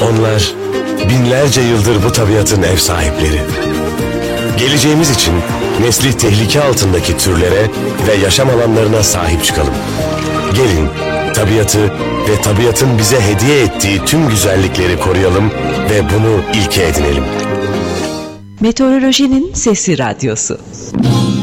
Onlar binlerce yıldır bu tabiatın ev sahipleri. Geleceğimiz için nesli tehlike altındaki türlere ve yaşam alanlarına sahip çıkalım. Gelin tabiatı ve tabiatın bize hediye ettiği tüm güzellikleri koruyalım ve bunu ilke edinelim. Meteorolojinin Sesi Radyosu.